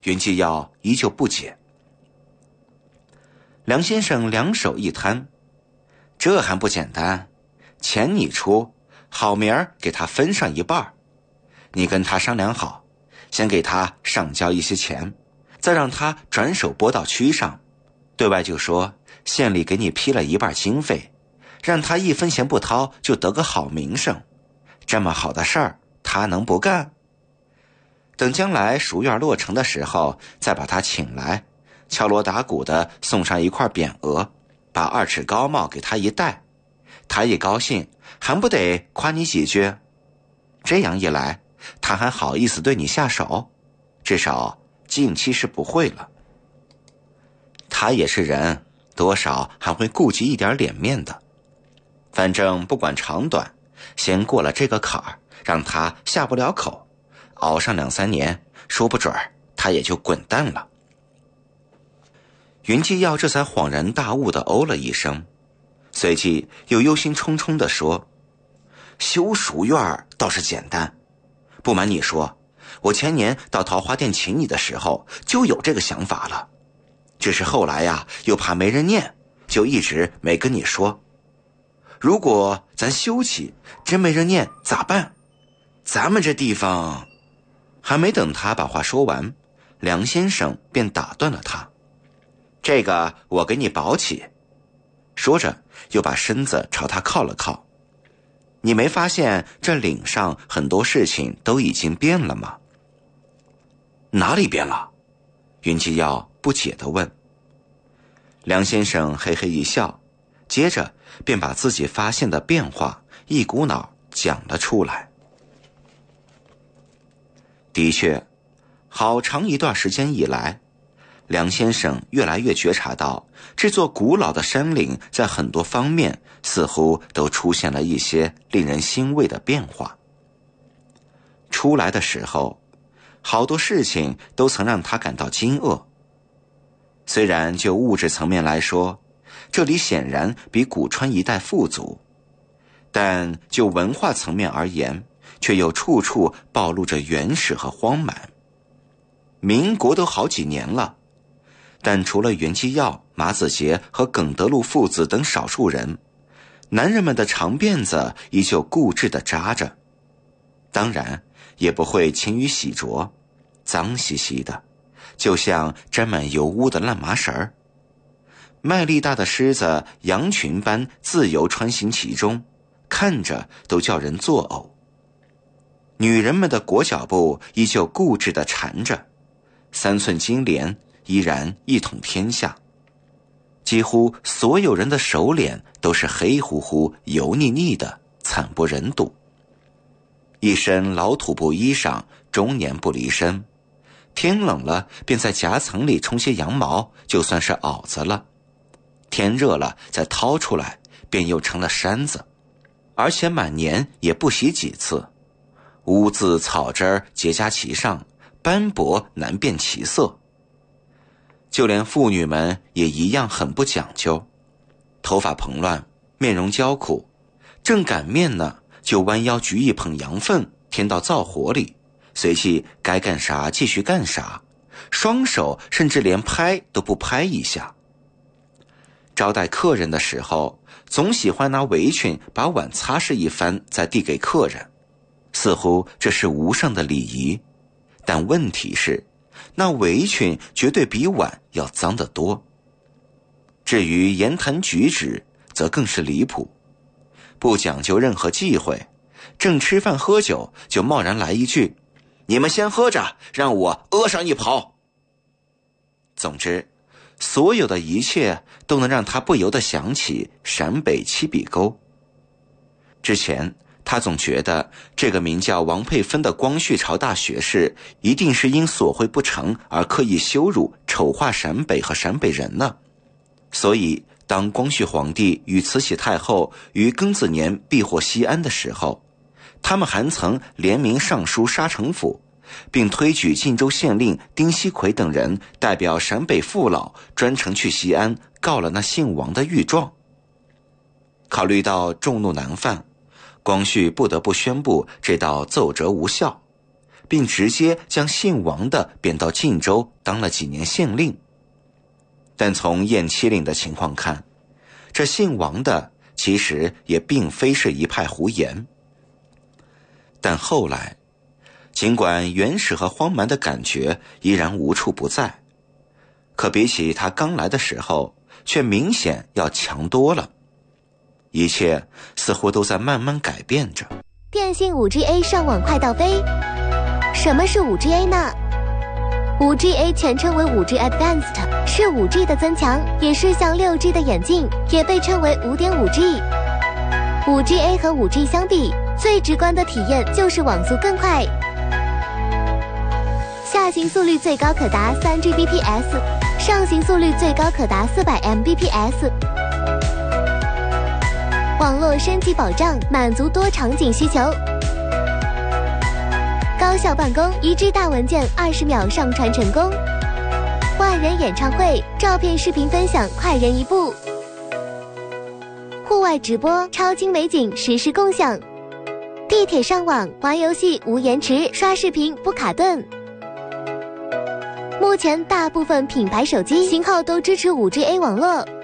云继耀依旧不解。梁先生两手一摊，这还不简单，钱你出，好明儿给他分上一半，你跟他商量好，先给他上交一些钱，再让他转手拨到区上，对外就说县里给你批了一半经费，让他一分钱不掏就得个好名声，这么好的事儿他能不干？等将来书院落成的时候，再把他请来，敲锣打鼓的送上一块匾额，把2尺高帽给他一戴，他一高兴，还不得夸你几句？这样一来，他还好意思对你下手？至少近期是不会了。他也是人，多少还会顾及一点脸面的。反正不管长短，先过了这个坎儿，让他下不了口，熬上2-3年，说不准他也就滚蛋了。云继耀这才恍然大悟地哦了一声，随即又忧心忡忡地说：修书院倒是简单，不瞒你说，我前年到桃花店请你的时候就有这个想法了，只是后来呀，又怕没人念，就一直没跟你说。如果咱修起，真没人念咋办？咱们这地方……还没等他把话说完，梁先生便打断了他。这个我给你保起。说着又把身子朝他靠了靠。你没发现这岭上很多事情都已经变了吗？哪里变了？云继耀不解地问。梁先生嘿嘿一笑，接着便把自己发现的变化一股脑讲了出来。的确，好长一段时间以来，梁先生越来越觉察到这座古老的山岭在很多方面似乎都出现了一些令人欣慰的变化。出来的时候，好多事情都曾让他感到惊愕。虽然就物质层面来说，这里显然比古川一带富足，但就文化层面而言，却又处处暴露着原始和荒蛮。民国都好几年了，但除了袁继耀、马子杰和耿德禄父子等少数人，男人们的长辫子依旧固执地扎着，当然也不会勤于洗濯，脏兮兮的，就像沾满油污的烂麻绳儿。麦力大的狮子羊群般自由穿行其中，看着都叫人作呕。女人们的裹脚布依旧固执地缠着，3寸金莲依然一统天下。几乎所有人的手脸都是黑乎乎油腻腻的，惨不忍睹。一身老土布衣裳，终年不离身，天冷了便在夹层里充些羊毛，就算是袄子了，天热了再掏出来，便又成了衫子，而且满年也不洗几次，污渍草汁结痂其上，斑驳难辨其色。就连妇女们也一样很不讲究，头发蓬乱，面容焦苦，正擀面呢，就弯腰举一捧羊粪添到灶火里，随即该干啥继续干啥，双手甚至连拍都不拍一下。招待客人的时候，总喜欢拿围裙把碗擦拭一番再递给客人，似乎这是无上的礼仪。但问题是，那围裙绝对比碗要脏得多。至于言谈举止，则更是离谱，不讲究任何忌讳，正吃饭喝酒，就贸然来一句：你们先喝着，让我屙上一泡。总之，所有的一切都能让他不由得想起陕北七笔沟。之前他总觉得这个名叫王佩芬的光绪朝大学士一定是因索贿不成而刻意羞辱丑化陕北和陕北人呢。所以当光绪皇帝与慈禧太后于庚子年避祸西安的时候，他们还曾联名上书沙城府，并推举晋州县令丁锡奎等人代表陕北父老专程去西安告了那姓王的御状。考虑到众怒难犯，光绪不得不宣布这道奏折无效， 并直接将姓王的贬到晋州当了几年县令。但从燕七令的情况看，这姓王的其实也并非是一派胡言。但后来，尽管原始和荒蛮的感觉依然无处不在，可比起他刚来的时候，却明显要强多了。一切似乎都在慢慢改变着。 电信 5GA 上网快到飞。什么是 5GA 呢？ 5GA 全称为 5G Advanced， 是 5G 的增强，也是向 6G 的演进，也被称为 5.5G。 5GA 和 5G 相比，最直观的体验就是网速更快，下行速率最高可达 3Gbps， 上行速率最高可达400 Mbps。 网络升级保障，满足多场景需求，高效办公，1G 大文件20秒上传成功，万人演唱会，照片视频分享快人一步，户外直播，超清美景实时共享，地铁上网玩游戏无延迟，刷视频不卡顿。目前大部分品牌手机型号都支持 5GA 网络。